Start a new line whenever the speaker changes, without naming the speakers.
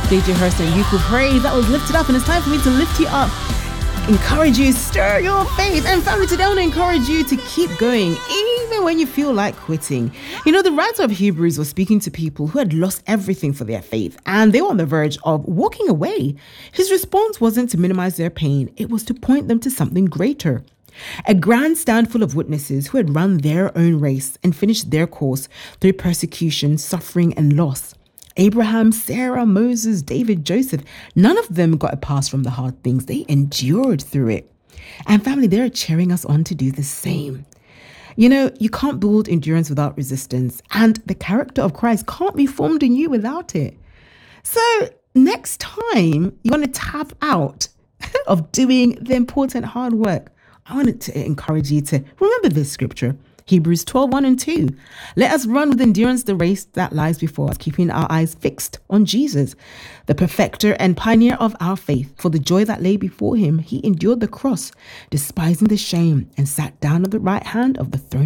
DJ Hurst and Youthful Praise. That was Lifted Up, and it's time for me to lift you up, encourage you, stir your faith. And family, today I want to encourage you to keep going, even when you feel like quitting. You know, the writer of Hebrews was speaking to people who had lost everything for their faith, and they were on the verge of walking away. His response wasn't to minimize their pain, it was to point them to something greater. A grandstand full of witnesses who had run their own race and finished their course through persecution, suffering, and loss. Abraham, Sarah, Moses, David, Joseph, none of them got a pass from the hard things. They endured through it. And family, they're cheering us on to do the same. You know, you can't build endurance without resistance, and the character of Christ can't be formed in you without it. So next time you want to tap out of doing the important hard work, I wanted to encourage you to remember this scripture, Hebrews 12:1-2. Let us run with endurance the race that lies before us, keeping our eyes fixed on Jesus, the perfecter and pioneer of our faith. For the joy that lay before him, he endured the cross, despising the shame, and sat down at the right hand of the throne